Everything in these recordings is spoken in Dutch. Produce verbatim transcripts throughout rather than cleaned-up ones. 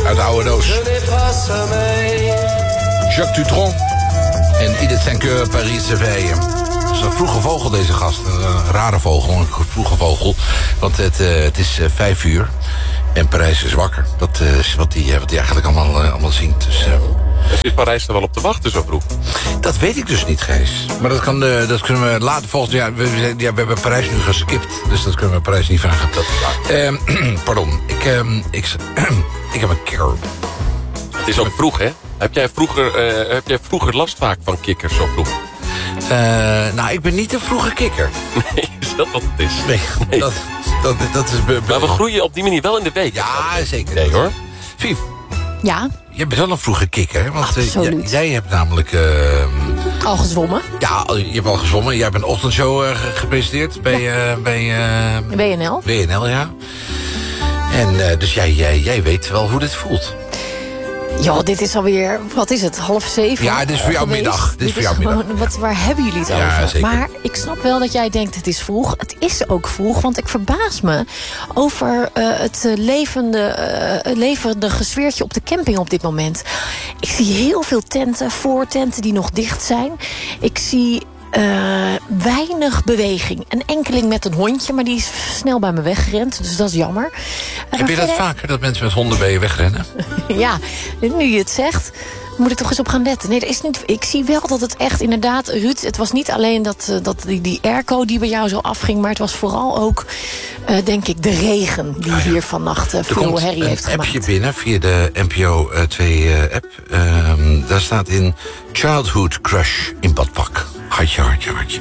uit de oude doos. Jacques Dutronc en Edith Cinqueur, Paris Seville. Dat is een vroege vogel, deze gast. Een rare vogel, een vroege vogel. Want het, uh, het is uh, vijf uur en Parijs is wakker. Dat uh, is wat hij wat eigenlijk allemaal, uh, allemaal zingt. Dus, uh, is Parijs er wel op te wachten zo vroeg? Dat weet ik dus niet, Gijs. Maar dat, kan, uh, dat kunnen we later volgens... Ja, we, we, ja, we hebben Parijs nu geskipt, dus dat kunnen we Parijs niet vragen. Dat is waar. Uh, pardon, ik, uh, ik, uh, ik heb een kikker. Het is ook vroeg, hè? Heb jij vroeger, uh, heb jij vroeger last vaak van kikkers zo vroeg? Uh, nou, ik ben niet een vroege kikker. Nee, is dat wat het is? Nee, nee. Dat, dat, dat is... Be, be, maar we groeien op die manier wel in de week. Ja, zeker. Nee, hoor. Vief. Ja? Je bent wel een vroege kikker, want Absoluut. Uh, jij, jij hebt namelijk... Uh, al gezwommen? Ja, je hebt al gezwommen. Jij hebt een ochtendshow uh, gepresenteerd bij... Uh, bij uh, W N L. W N L, ja. En uh, dus jij, jij, jij weet wel hoe dit voelt. Ja, dit is alweer, wat is het, half zeven? Ja, dit is voor jouw geweest. middag. Dit is dit voor jouw middag. Gewoon, wat, waar hebben jullie het ja, over? Zeker. Maar ik snap wel dat jij denkt, het is vroeg. Het is ook vroeg, want ik verbaas me over uh, het levende, uh, levendige sfeertje op de camping op dit moment. Ik zie heel veel tenten, voortenten die nog dicht zijn. Ik zie... Uh, weinig beweging. Een enkeling met een hondje, maar die is snel bij me weggerend. Dus dat is jammer. Uh, Heb je dat verder... vaker, dat mensen met honden bij je wegrennen? Ja, nu je het zegt, moet ik toch eens op gaan letten. Nee, er is niet, ik zie wel dat het echt inderdaad, Ruud, het was niet alleen dat, dat die, die airco die bij jou zo afging, maar het was vooral ook, uh, denk ik, de regen die ah, ja. hier vannacht uh, veel herrie heeft gemaakt. Er komt een appje binnen via de N P O twee app. Uh, daar staat in Childhood Crush in badpak. Hartje, hartje, hartje.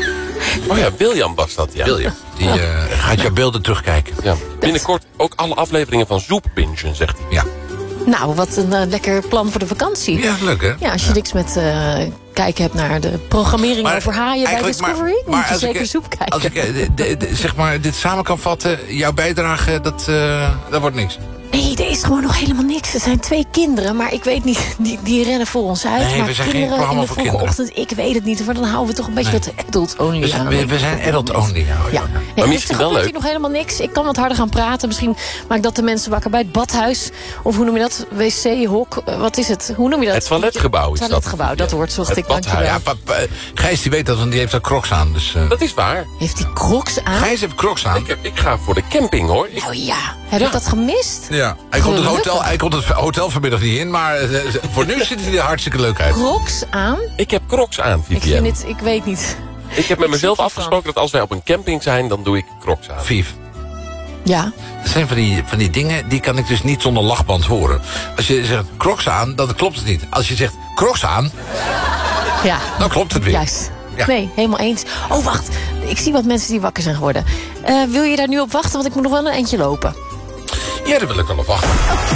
Oh ja, William was dat, ja. William, die uh, gaat jouw beelden terugkijken. Ja. Binnenkort ook alle afleveringen van Zoep bingen, zegt hij. Ja. Nou, wat een uh, lekker plan voor de vakantie. Ja, leuk hè? Ja, als je ja. niks met uh, kijken hebt naar de programmering maar, over haaien bij Discovery, maar, moet je zeker ik, Zoep kijken. Als ik de, de, de, zeg maar dit samen kan vatten, jouw bijdrage, dat, uh, dat wordt niks. Nee, er is gewoon nog helemaal niks. Er zijn twee kinderen, maar ik weet niet, die, die rennen voor ons uit. Nee, maar we zijn kinderen geen programma in de voor vroege kinderen. ochtend, ik weet het niet. Maar dan houden we toch een beetje nee. wat adult-only we aan. We, we zijn adult-only, ja. ja. Nee, maar misschien wel leuk. nog helemaal niks. Ik kan wat harder gaan praten. Misschien maak dat de mensen wakker bij het badhuis. Of hoe noem je dat? W C-hok. Wat is het? Hoe noem je dat? Het toiletgebouw is dat. Het toiletgebouw, dat woord zocht ik. Dankjewel. Ja, pa, pa, Gijs die weet dat, want die heeft daar crocs aan. Dus, uh... Dat is waar. Heeft hij crocs aan? Gijs heeft crocs aan. Ik, heb, ik ga voor de camping, hoor. Ik... Nou ja, heb ja. ik dat gemist? Ja, hij komt, het hotel, hij komt het hotel vanmiddag niet in, maar uh, voor nu ziet hij er hartstikke leuk uit. Crocs aan? Ik heb crocs aan, Vivienne. Ik vind het, ik weet niet. Ik heb met ik mezelf afgesproken van. dat als wij op een camping zijn, dan doe ik crocs aan. Vief. Ja. Dat zijn van die, van die dingen, die kan ik dus niet zonder lachband horen. Als je zegt crocs aan, dan klopt het niet. Als je zegt crocs aan, ja. dan klopt het weer. Juist. Ja. Nee, helemaal eens. Oh, wacht. Ik zie wat mensen die wakker zijn geworden. Uh, wil je daar nu op wachten? Want ik moet nog wel een eindje lopen. Ja, daar wil ik wel op wachten.